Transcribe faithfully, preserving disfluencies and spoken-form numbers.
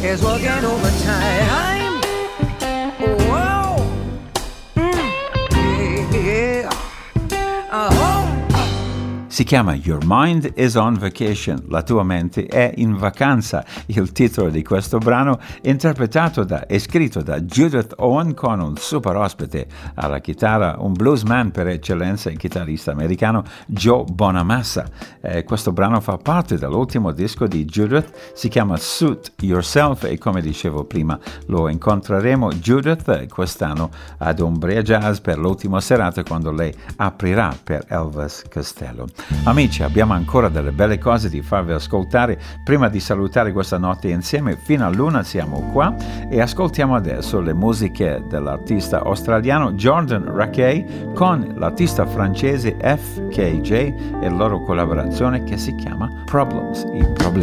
is working overtime. Whoa, mm, yeah, uh-huh. Si chiama Your Mind is on Vacation, la tua mente è in vacanza, il titolo di questo brano interpretato da e scritto da Judith Owen con un super ospite alla chitarra, un bluesman per eccellenza e chitarrista americano Joe Bonamassa. Eh, questo brano fa parte dell'ultimo disco di Judith, si chiama Suit Yourself e come dicevo prima lo incontreremo Judith quest'anno ad Umbria Jazz per l'ultima serata quando lei aprirà per Elvis Costello. Amici, abbiamo ancora delle belle cose di farvi ascoltare. Prima di salutare questa notte insieme, fino a luna siamo qua e ascoltiamo adesso le musiche dell'artista australiano Jordan Rakei con l'artista francese F K J e la loro collaborazione che si chiama Problems, i problemi.